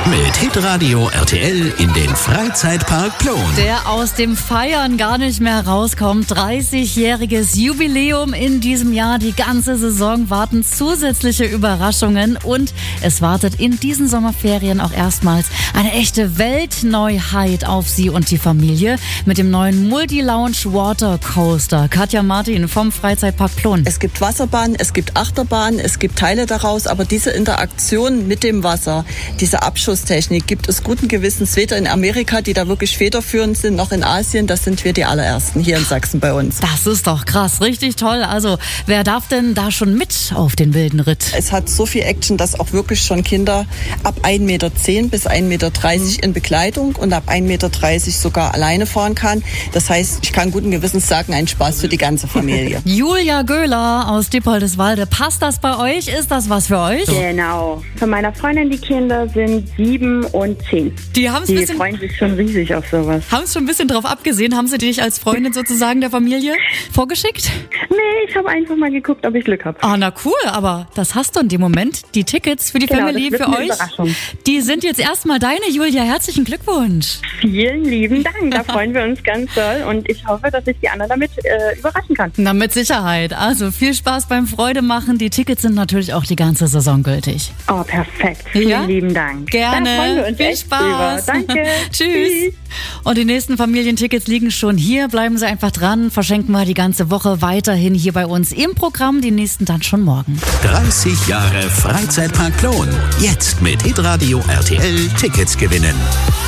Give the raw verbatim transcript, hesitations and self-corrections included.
Mit Hitradio R T L in den Freizeitpark Plon. Der aus dem Feiern gar nicht mehr rauskommt. dreißigjähriges Jubiläum in diesem Jahr. Die ganze Saison warten zusätzliche Überraschungen. Und es wartet in diesen Sommerferien auch erstmals eine echte Weltneuheit auf Sie und die Familie mit dem neuen Multi-Lounge Water Coaster. Katja Martin vom Freizeitpark Plon. Es gibt Wasserbahn, es gibt Achterbahn, es gibt Teile daraus, aber diese Interaktion mit dem Wasser, diese Abschusstechnik gibt es guten Gewissens weder in Amerika, die da wirklich federführend sind, noch in Asien. Das sind wir die allerersten hier in Sachsen bei uns. Das ist doch krass, richtig toll. Also wer darf denn da schon mit auf den wilden Ritt? Es hat so viel Action, dass auch wirklich schon Kinder ab ein Meter zehn bis ein Meter dreißig mhm. in Begleitung und ab ein Meter dreißig sogar alleine fahren kann. Das heißt, ich kann guten Gewissens sagen, ein Spaß für die ganze Familie. Julia Göhler aus Dippoldiswalde. Passt das bei euch? Ist das was für euch? Genau. Von meiner Freundin, die Kinder sind sieben und zehn. Die, haben's die bisschen, freuen sich schon riesig auf sowas. Haben es schon ein bisschen drauf abgesehen? Haben sie dich als Freundin sozusagen der Familie vorgeschickt? Nee, ich habe einfach mal geguckt, ob ich Glück habe. Ah, na cool, aber das hast du in dem Moment. Die Tickets für die genau, Familie, für euch, die sind jetzt erstmal deine, Julia. Herzlichen Glückwunsch. Vielen lieben Dank. Da freuen wir uns ganz doll und ich hoffe, dass ich die anderen damit äh, überraschen kann. Na, mit Sicherheit. Also viel Spaß beim Freude machen. Die Tickets sind natürlich auch die ganze Saison gültig. Oh, perfekt. Vielen ja? lieben Dank. Gerne. Da freuen wir uns viel echt Spaß. Drüber. Danke. Tschüss. Tschüss. Und die nächsten Familientickets liegen schon hier. Bleiben Sie einfach dran. Verschenken wir die ganze Woche weiterhin hier bei uns im Programm. Die nächsten dann schon morgen. dreißig Jahre Freizeitpark Plon. Jetzt mit Hitradio R T L Tickets gewinnen.